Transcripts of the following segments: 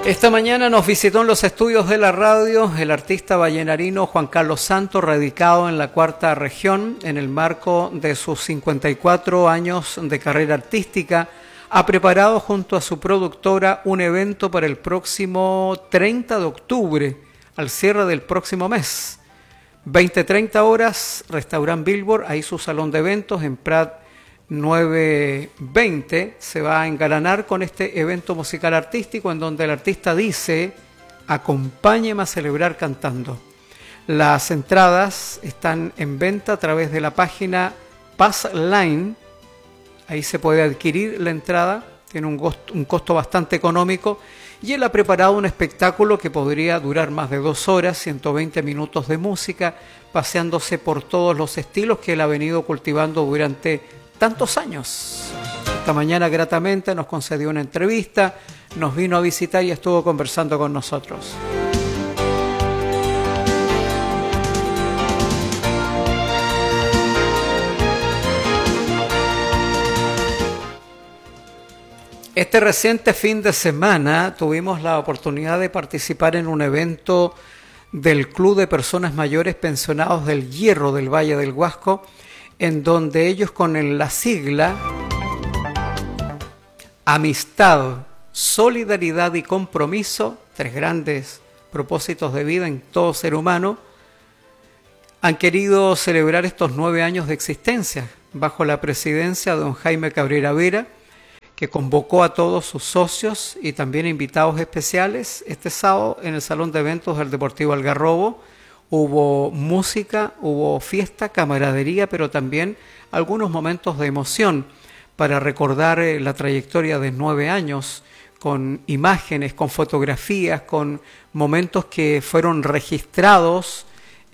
Esta mañana nos visitó en los estudios de la radio el artista vallenarino Juan Carlos Santos, radicado en la Cuarta Región. En el marco de sus 54 años de carrera artística, ha preparado junto a su productora un evento para el próximo 30 de octubre, al cierre del próximo mes. 20-30 horas, Restaurant Billboard, ahí su salón de eventos en Prat 920, se va a engalanar con este evento musical artístico en donde el artista dice: acompáñeme a celebrar cantando. Las entradas están en venta a través de la página Passline, ahí se puede adquirir la entrada, tiene un costo bastante económico, y él ha preparado un espectáculo que podría durar más de 2 horas, 120 minutos de música, paseándose por todos los estilos que él ha venido cultivando durante tantos años. Esta mañana gratamente nos concedió una entrevista, nos vino a visitar y estuvo conversando con nosotros. Este reciente fin de semana tuvimos la oportunidad de participar en un evento del Club de Personas Mayores Pensionados del Hierro del Valle del Huasco, en donde ellos con la sigla Amistad, Solidaridad y Compromiso, 3 grandes propósitos de vida en todo ser humano, han querido celebrar estos 9 años de existencia bajo la presidencia de don Jaime Cabrera Vera, que convocó a todos sus socios y también invitados especiales este sábado en el Salón de Eventos del Deportivo Algarrobo. Hubo música, hubo fiesta, camaradería, pero también algunos momentos de emoción para recordar la trayectoria de 9 años, con imágenes, con fotografías, con momentos que fueron registrados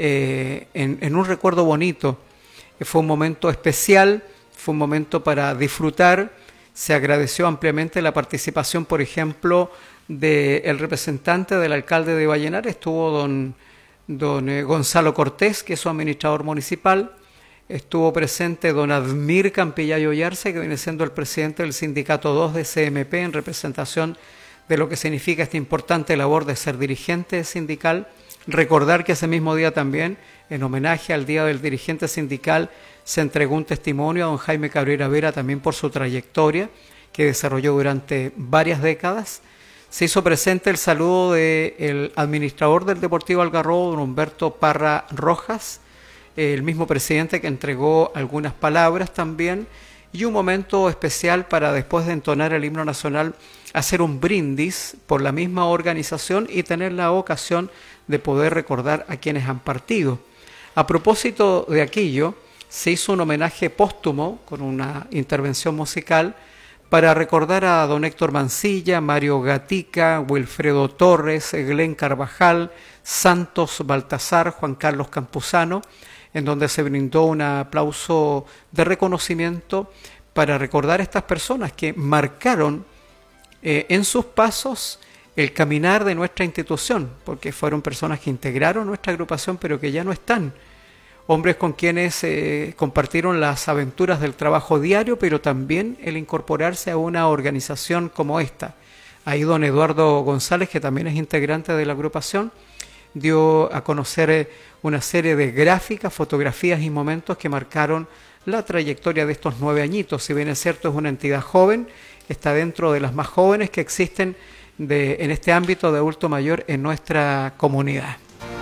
en un recuerdo bonito. Fue un momento especial, fue un momento para disfrutar. Se agradeció ampliamente la participación, por ejemplo, del representante del alcalde de Vallenar, estuvo don Gonzalo Cortés, que es su administrador municipal, estuvo presente don Admir Campillayo Yarse, que viene siendo el presidente del sindicato 2 de CMP, en representación de lo que significa esta importante labor de ser dirigente sindical. Recordar que ese mismo día también, en homenaje al Día del Dirigente Sindical, se entregó un testimonio a don Jaime Cabrera Vera, también por su trayectoria que desarrolló durante varias décadas. Se hizo presente el saludo del administrador del Deportivo Algarrobo, don Humberto Parra Rojas, el mismo presidente, que entregó algunas palabras también, y un momento especial para, después de entonar el himno nacional, hacer un brindis por la misma organización y tener la ocasión de poder recordar a quienes han partido. A propósito de aquello, se hizo un homenaje póstumo con una intervención musical para recordar a don Héctor Mancilla, Mario Gatica, Wilfredo Torres, Glenn Carvajal, Santos Baltasar, Juan Carlos Campuzano, en donde se brindó un aplauso de reconocimiento para recordar a estas personas que marcaron en sus pasos el caminar de nuestra institución, porque fueron personas que integraron nuestra agrupación pero que ya no están. Hombres con quienes compartieron las aventuras del trabajo diario, pero también el incorporarse a una organización como esta. Ahí don Eduardo González, que también es integrante de la agrupación, dio a conocer una serie de gráficas, fotografías y momentos que marcaron la trayectoria de estos 9 añitos. Si bien es cierto, es una entidad joven, está dentro de las más jóvenes que existen en este ámbito de adulto mayor en nuestra comunidad.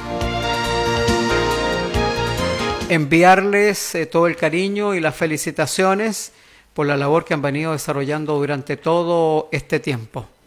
Enviarles todo el cariño y las felicitaciones por la labor que han venido desarrollando durante todo este tiempo.